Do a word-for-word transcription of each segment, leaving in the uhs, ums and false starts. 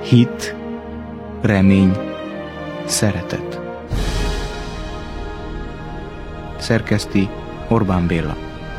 hit, remény, szeretet. Szerkeszti Orbán Béla.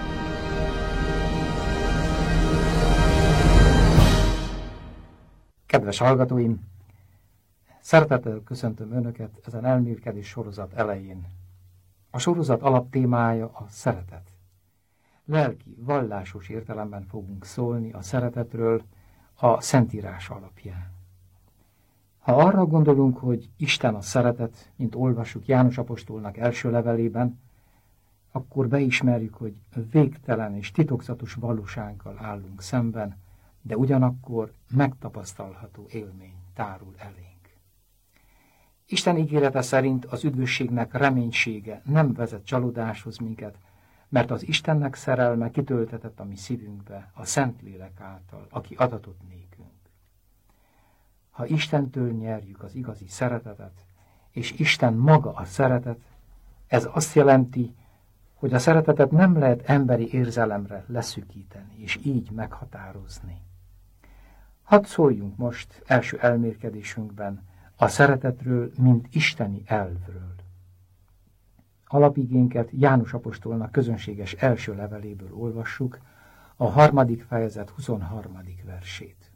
Kedves hallgatóim! Szeretettel köszöntöm Önöket ezen elmélkedés sorozat elején. A sorozat alaptémája a szeretet. Lelki, vallásos értelemben fogunk szólni a szeretetről a Szentírás alapján. Ha arra gondolunk, hogy Isten a szeretet, mint olvassuk János apostolnak első levelében, akkor beismerjük, hogy végtelen és titokzatos valósággal állunk szemben, de ugyanakkor megtapasztalható élmény tárul elénk. Isten ígérete szerint az üdvösségnek reménysége nem vezet csalódáshoz minket, mert az Istennek szerelme kitöltetett a mi szívünkbe a Szentlélek által, aki adatott nékünk. Ha Istentől nyerjük az igazi szeretetet, és Isten maga a szeretet, ez azt jelenti, hogy a szeretetet nem lehet emberi érzelemre leszűkíteni, és így meghatározni. Hadd szóljunk most első elmélkedésünkben a szeretetről, mint isteni elvről. Alapigénket János apostolnak közönséges első leveléből olvassuk, a harmadik fejezet huszonharmadik versét.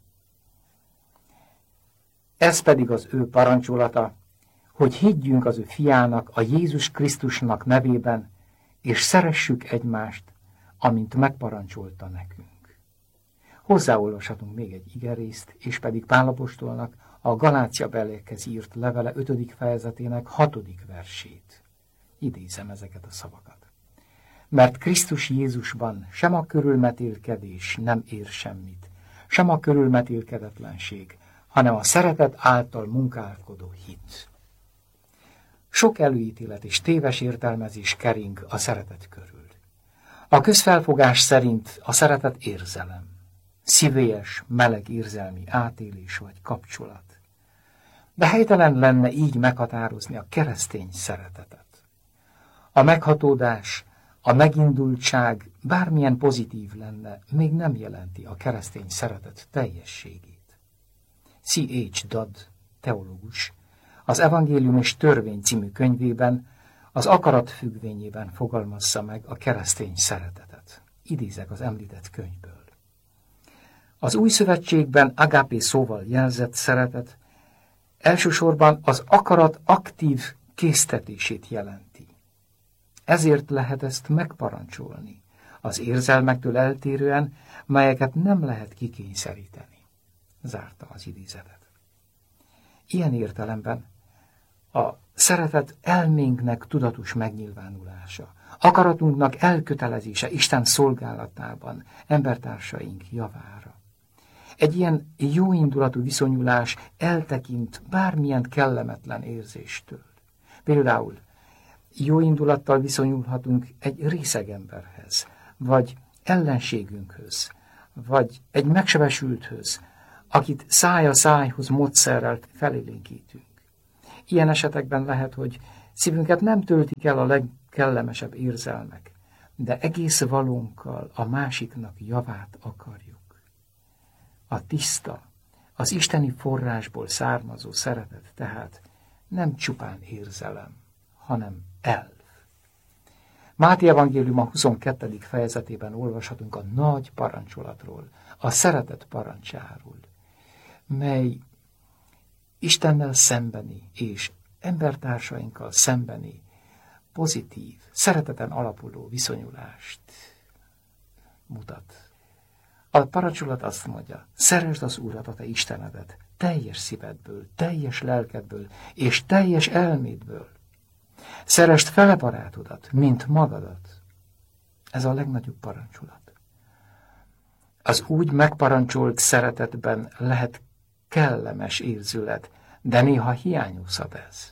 Ez pedig az ő parancsolata, hogy higgyünk az ő fiának, a Jézus Krisztusnak nevében, és szeressük egymást, amint megparancsolta nekünk. Hozzáolvashatunk még egy igerészt, és pedig Pál apostolnak a Galáciabeliekhez írt levele ötödik fejezetének hatodik versét. Idézem ezeket a szavakat. Mert Krisztus Jézusban sem a körülmetélkedés nem ér semmit, sem a körülmetélkedetlenség, hanem a szeretet által munkálkodó hit. Sok előítélet és téves értelmezés kering a szeretet körül. A közfelfogás szerint a szeretet érzelem, szívélyes, meleg érzelmi átélés vagy kapcsolat. De helytelen lenne így meghatározni a keresztény szeretetet. A meghatódás, a megindultság bármilyen pozitív lenne, még nem jelenti a keresztény szeretet teljességét. C H Dodd, teológus, az Evangélium és Törvény című könyvében az akarat függvényében fogalmazza meg a keresztény szeretetet. Idézek az említett könyvből. Az Új Szövetségben agapé szóval jelzett szeretet elsősorban az akarat aktív késztetését jelenti. Ezért lehet ezt megparancsolni, az érzelmektől eltérően, melyeket nem lehet kikényszeríteni. Zárta az idézetet. Ilyen értelemben a szeretet elménknek tudatos megnyilvánulása, akaratunknak elkötelezése Isten szolgálatában, embertársaink javára. Egy ilyen jóindulatú viszonyulás eltekint bármilyen kellemetlen érzéstől. Például jóindulattal viszonyulhatunk egy részeg emberhez, vagy ellenségünkhöz, vagy egy megsebesülthöz, akit száj a szájhoz módszerrel felélénkítünk. Ilyen esetekben lehet, hogy szívünket nem töltik el a legkellemesebb érzelmek, de egész valónkkal a másiknak javát akarjuk. A tiszta, az isteni forrásból származó szeretet tehát nem csupán érzelem, hanem elv. Máté evangélium a huszonkettedik fejezetében olvashatunk a nagy parancsolatról, a szeretet parancsáról, mely Istennel szembeni és embertársainkkal szembeni pozitív, szereteten alapuló viszonyulást mutat. A parancsolat azt mondja, szeresd az Urat, a te Istenedet, teljes szívedből, teljes lelkedből és teljes elmédből. Szeresd fele barátodat, mint magadat. Ez a legnagyobb parancsolat. Az úgy megparancsolt szeretetben lehet kellemes érzület, de néha hiányozhat ez.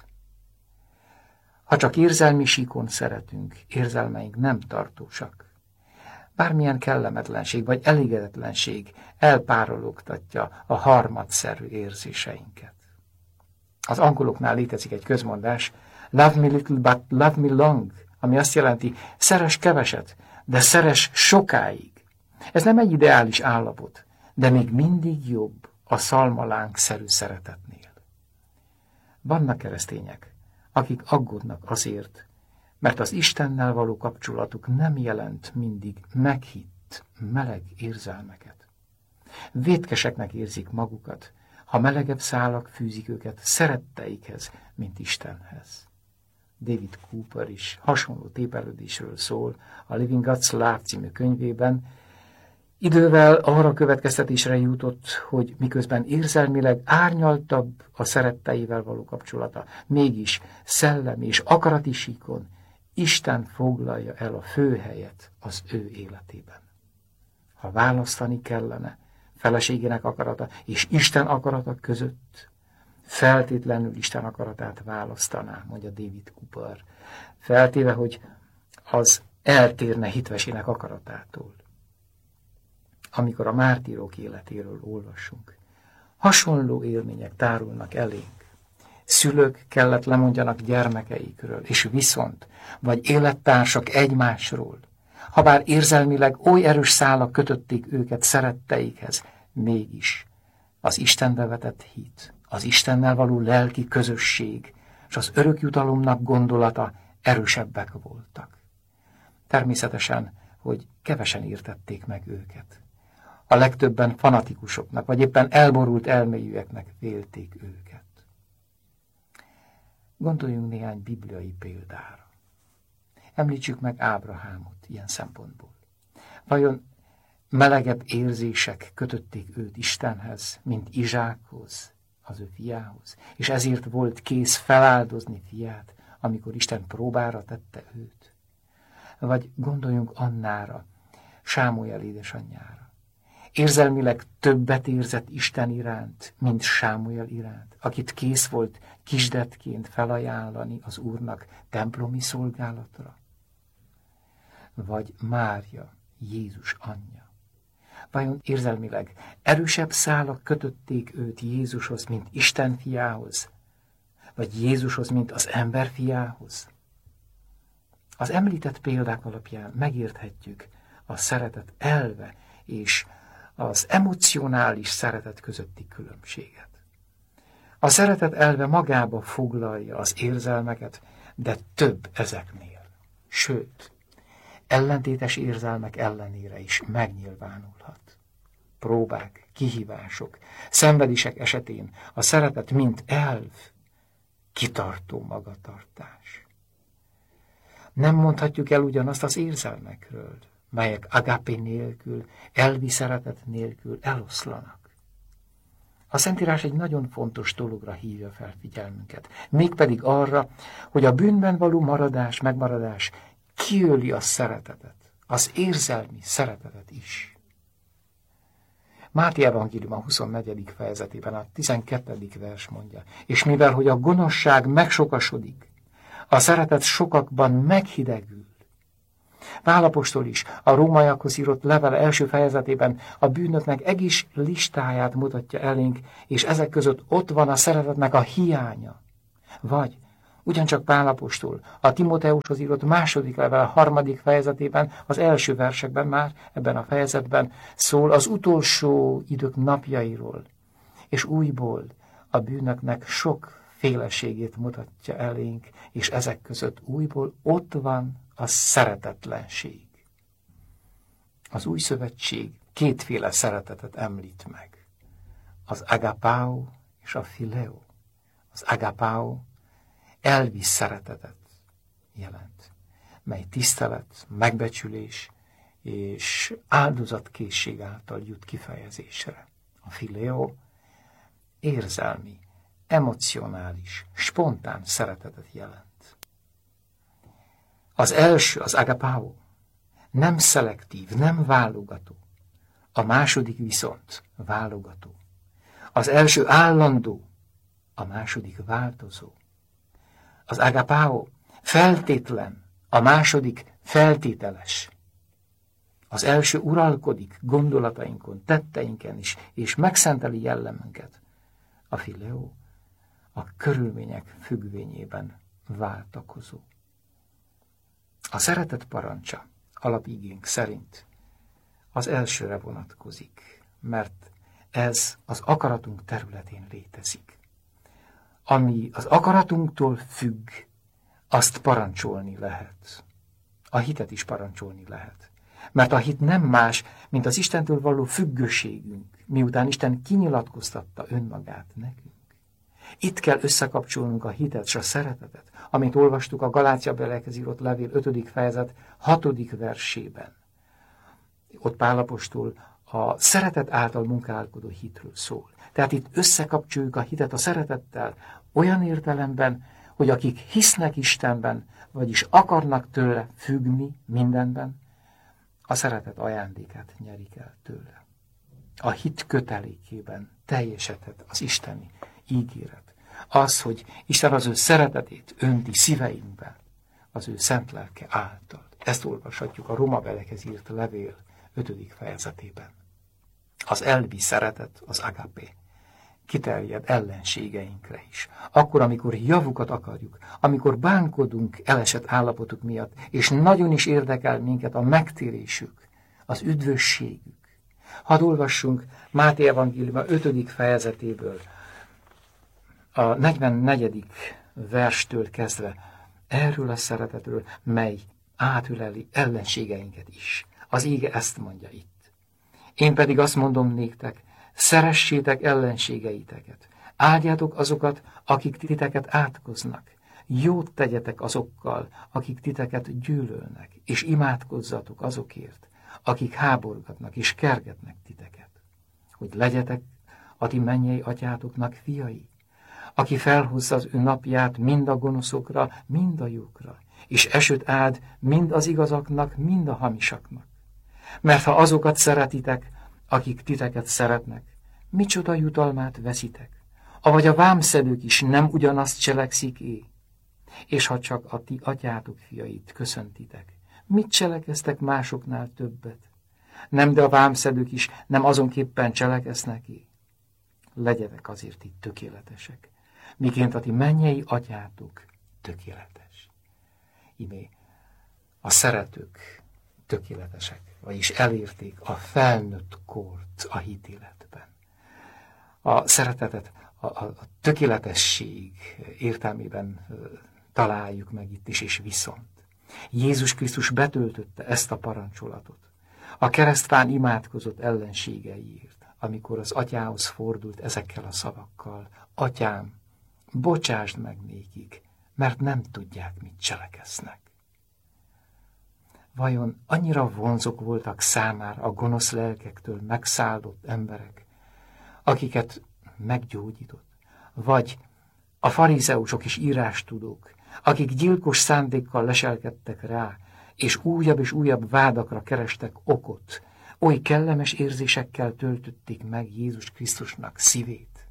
Ha csak érzelmi síkon szeretünk, érzelmeink nem tartósak. Bármilyen kellemetlenség vagy elégedetlenség elpárologtatja a harmadszerű érzéseinket. Az angoloknál létezik egy közmondás, love me little but love me long, ami azt jelenti, szeress keveset, de szeress sokáig. Ez nem egy ideális állapot, de még mindig jobb a szalmalánk-szerű szeretetnél. Vannak keresztények, akik aggódnak azért, mert az Istennel való kapcsolatuk nem jelent mindig meghitt, meleg érzelmeket. Vétkeseknek érzik magukat, ha melegebb szálak fűzik őket szeretteikhez, mint Istenhez. David Cooper is hasonló tépelődésről szól a Living God's Love című könyvében. Idővel arra következtetésre jutott, hogy miközben érzelmileg árnyaltabb a szeretteivel való kapcsolata, mégis szellemi és akarati síkon Isten foglalja el a főhelyet az ő életében. Ha választani kellene feleségének akarata és Isten akarata között, feltétlenül Isten akaratát választaná, mondja David Cooper, feltéve, hogy az eltérne hitvesének akaratától. Amikor a mártírok életéről olvasunk, hasonló élmények tárulnak elénk. Szülők kellett lemondjanak gyermekeikről, és viszont, vagy élettársak egymásról, habár érzelmileg oly erős szálak kötötték őket szeretteikhez, mégis az Istenbe vetett hit, az Istennel való lelki közösség és az örökjutalomnak gondolata erősebbek voltak. Természetesen, hogy kevesen értették meg őket. A legtöbben fanatikusoknak, vagy éppen elborult elméjűeknek vélték őket. Gondoljunk néhány bibliai példára. Említsük meg Ábrahámot ilyen szempontból. Vajon melegebb érzések kötötték őt Istenhez, mint Izsákhoz, az ő fiához, és ezért volt kész feláldozni fiát, amikor Isten próbára tette őt? Vagy gondoljunk Annára, Sámuel édesanyjára. Érzelmileg többet érzett Isten iránt, mint Sámuel iránt, akit kész volt kisdetként felajánlani az Úrnak templomi szolgálatra? Vagy Mária, Jézus anyja. Vajon érzelmileg erősebb szálak kötötték őt Jézushoz, mint Isten fiához, vagy Jézushoz, mint az ember fiához? Az említett példák alapján megérthetjük a szeretet elve és az emocionális szeretet közötti különbséget. A szeretet elve magába foglalja az érzelmeket, de több ezeknél. Sőt, ellentétes érzelmek ellenére is megnyilvánulhat. Próbák, kihívások, szenvedések esetén a szeretet mint elv, kitartó magatartás. Nem mondhatjuk el ugyanazt az érzelmekről, melyek agapé nélkül, elvi szeretet nélkül eloszlanak. A Szentírás egy nagyon fontos dologra hívja fel figyelmünket, mégpedig arra, hogy a bűnben való maradás, megmaradás kiöli a szeretetet, az érzelmi szeretetet is. Máté evangélium a huszonnegyedik fejezetében a tizenkettedik vers mondja, és mivel, hogy a gonoszság megsokasodik, a szeretet sokakban meghidegül. Pál apostol is a rómaiakhoz írott levele első fejezetében a bűnöknek egész listáját mutatja elénk, és ezek között ott van a szeretetnek a hiánya. Vagy ugyancsak Pál apostol a Timóteushoz írott második levele harmadik fejezetében, az első versekben már, ebben a fejezetben szól az utolsó idők napjairól, és újból a bűnöknek sok féleségét mutatja elénk, és ezek között újból ott van a szeretetlenség. Az új szövetség kétféle szeretetet említ meg. Az agapáó és a fileo. Az agapáó elvi szeretetet jelent, mely tisztelet, megbecsülés és áldozatkészség által jut kifejezésre. A fileo érzelmi, emocionális, spontán szeretetet jelent. Az első, az agapáó, nem szelektív, nem válogató. A második viszont válogató. Az első állandó, a második változó. Az agapáó feltétlen, a második feltételes. Az első uralkodik gondolatainkon, tetteinken is, és megszenteli jellemünket. A fileo a körülmények függvényében váltakozó. A szeretet parancsa alapigénk szerint az elsőre vonatkozik, mert ez az akaratunk területén létezik. Ami az akaratunktól függ, azt parancsolni lehet. A hitet is parancsolni lehet. Mert a hit nem más, mint az Istentől való függőségünk, miután Isten kinyilatkoztatta önmagát nekünk. Itt kell összekapcsolnunk a hitet és a szeretetet, amit olvastuk a Galácia belekhez írott levél ötödik fejezet hatodik versében. Ott Pál apostol a szeretet által munkálkodó hitről szól. Tehát itt összekapcsoljuk a hitet a szeretettel olyan értelemben, hogy akik hisznek Istenben, vagyis akarnak tőle függni mindenben, a szeretet ajándékát nyerik el tőle. A hit kötelékében teljesedhet az isteni ígéret. Az, hogy Isten az ő szeretetét önti szíveinkben, az ő szent lelke által. Ezt olvashatjuk a Róma belekhez írt levél ötödik fejezetében. Az elvi szeretet, az agapé, kiterjed ellenségeinkre is. Akkor, amikor javukat akarjuk, amikor bánkodunk elesett állapotuk miatt, és nagyon is érdekel minket a megtérésük, az üdvösségük. Hadd olvassunk Máté evangéliuma ötödik fejezetéből, a negyvennegyedik verstől kezdve erről a szeretetről, mely átüleli ellenségeinket is. Az ége ezt mondja itt. Én pedig azt mondom néktek, szeressétek ellenségeiteket, áldjátok azokat, akik titeket átkoznak, jót tegyetek azokkal, akik titeket gyűlölnek, és imádkozzatok azokért, akik háborgatnak és kergetnek titeket, hogy legyetek a ti mennyei atyátoknak fiai, aki felhozza az ő napját mind a gonoszokra, mind a jókra, és esőt áld mind az igazaknak, mind a hamisaknak. Mert ha azokat szeretitek, akik titeket szeretnek, micsoda jutalmát veszitek? Avagy a vámszedők is nem ugyanazt cselekszik-é? És ha csak a ti atyátok fiait köszöntitek, mit cselekeztek másoknál többet? Nem, de a vámszedők is nem azonképpen cselekeznek-é? Legyetek azért itt tökéletesek, miként a ti mennyei atyátok tökéletes. Imé, a szeretők tökéletesek, vagyis elérték a felnőtt kort a hitéletben. A szeretetet a, a, a tökéletesség értelmében találjuk meg itt is, és viszont. Jézus Krisztus betöltötte ezt a parancsolatot. A keresztfán imádkozott ellenségeiért, amikor az atyához fordult ezekkel a szavakkal. Atyám, bocsásd meg nékik, mert nem tudják, mit cselekeznek. Vajon annyira vonzók voltak számára a gonosz lelkektől megszállott emberek, akiket meggyógyított? Vagy a farizeusok és írástudók, akik gyilkos szándékkal leselkedtek rá, és újabb és újabb vádakra kerestek okot, oly kellemes érzésekkel töltötték meg Jézus Krisztusnak szívét?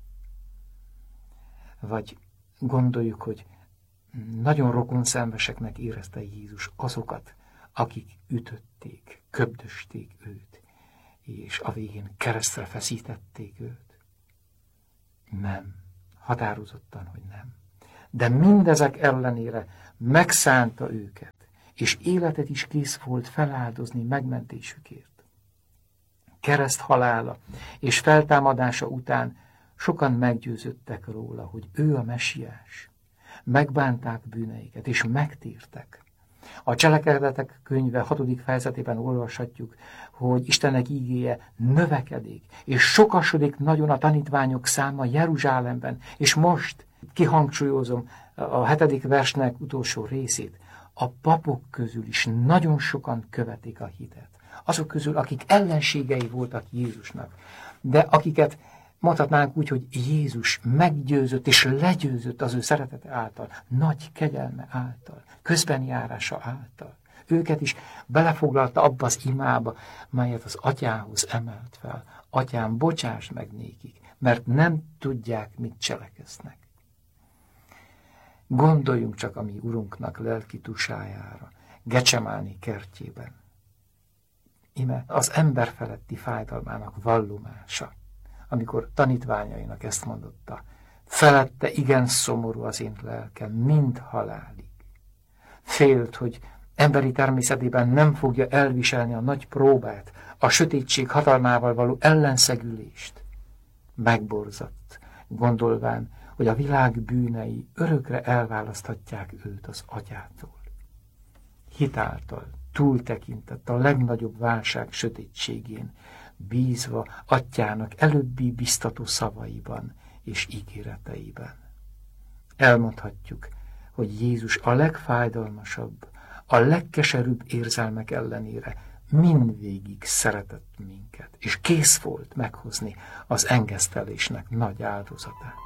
Vagy gondoljuk, hogy nagyon rokonszenveseknek érezte Jézus azokat, akik ütötték, köbdösték őt, és a végén keresztre feszítették őt? Nem, határozottan, hogy nem. De mindezek ellenére megszánta őket, és életet is kész volt feláldozni megmentésükért. Kereszt halála és feltámadása után sokan meggyőződtek róla, hogy ő a messiás. Megbánták bűneiket, és megtértek. A Cselekedetek könyve hatodik fejezetében olvashatjuk, hogy Istennek ígéje növekedik, és sokasodik nagyon a tanítványok száma Jeruzsálemben, és most kihangsúlyozom a hetedik versnek utolsó részét. A papok közül is nagyon sokan követik a hitet. Azok közül, akik ellenségei voltak Jézusnak, de akiket mondhatnánk úgy, hogy Jézus meggyőzött és legyőzött az ő szeretete által, nagy kegyelme által, közbenjárása által. Őket is belefoglalta abba az imába, melyet az atyához emelt fel. Atyám, bocsáss meg nékik, mert nem tudják, mit cselekeznek. Gondoljunk csak a mi Urunknak lelki tusájára, Gecsemáni kertjében. Ime az ember feletti fájdalmának vallomása, amikor tanítványainak ezt mondotta: felette igen szomorú az én lelkem, mind halálig. Félt, hogy emberi természetében nem fogja elviselni a nagy próbát, a sötétség hatalmával való ellenszegülést. megborzadt, gondolván, hogy a világ bűnei örökre elválaszthatják őt az atyától. Hitáltal túltekintett a legnagyobb válság sötétségén, bízva atyának előbbi biztató szavaiban és ígéreteiben. Elmondhatjuk, hogy Jézus a legfájdalmasabb, a legkeserűbb érzelmek ellenére mindvégig szeretett minket, és kész volt meghozni az engesztelésnek nagy áldozatát.